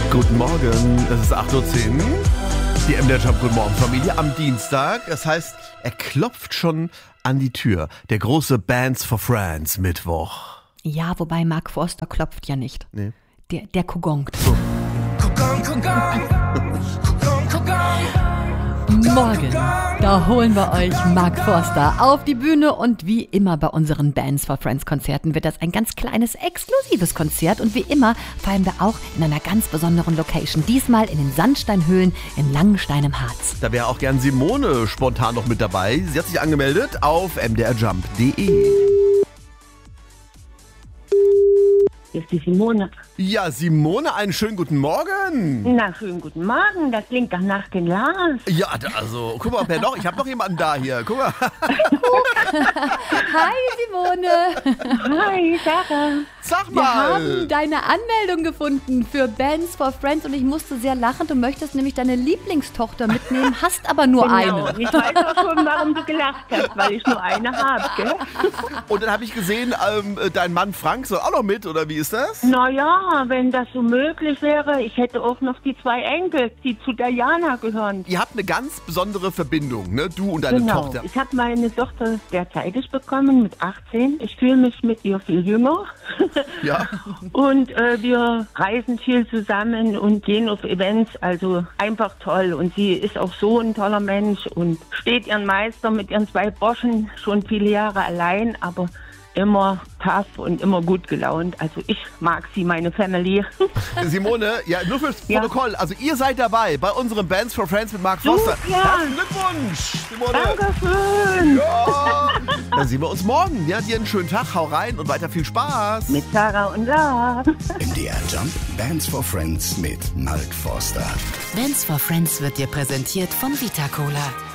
Guten Morgen, es ist 8.10 Uhr. Die MDR Jump Guten Morgen Familie am Dienstag. Das heißt, er klopft schon an die Tür. Der große Bands for Friends Mittwoch. Ja, wobei Mark Forster klopft ja nicht. Nee. Der kugongt. So. Morgen, da holen wir euch Mark Forster auf die Bühne und wie immer bei unseren Bands for Friends Konzerten wird das ein ganz kleines, exklusives Konzert und wie immer feiern wir auch in einer ganz besonderen Location, diesmal in den Sandsteinhöhlen in Langenstein im Harz. Da wäre auch gern Simone spontan noch mit dabei. Sie hat sich angemeldet auf mdrjump.de. Hier ist die Simone. Ja, Simone, einen schönen guten Morgen. Na, schönen guten Morgen. Das klingt doch nach den Lars. Ja, also, guck mal, wer noch? Ich habe noch jemanden da hier. Guck mal. Hi Simone! Hi, Sarah. Sag Wir mal. haben deine Anmeldung gefunden für Bands for Friends und ich musste sehr lachen. Du möchtest nämlich deine Lieblingstochter mitnehmen, hast aber nur eine. Ich weiß auch schon, warum du gelacht hast, weil ich nur eine habe, gell? Und dann habe ich gesehen, dein Mann Frank soll auch noch mit, oder wie ist das? Naja, wenn das so möglich wäre, ich hätte auch noch die 2 Enkel, die zu Diana gehören. Ihr habt eine ganz besondere Verbindung, ne? Du und deine Genau. Tochter. Ich habe meine Tochter derzeitig bekommen mit 18. Ich fühle mich mit ihr viel jünger. Ja. Und wir reisen viel zusammen und gehen auf Events, also einfach toll. Und sie ist auch so ein toller Mensch und steht ihren Meister mit ihren 2 Burschen schon viele Jahre allein, aber immer tough und immer gut gelaunt. Also ich mag sie, meine Family. Simone, ja, nur fürs Ja. Protokoll. Also ihr seid dabei bei unseren Bands for Friends mit Mark Forster. Ja. Herzlichen Glückwunsch, Simone. Dankeschön. Ja. Dann sehen wir uns morgen. Ja, dir einen schönen Tag. Hau rein und weiter viel Spaß. Mit Sarah und Lars. MDR Jump Bands for Friends mit Mark Forster. Bands for Friends wird dir präsentiert von Vita Cola.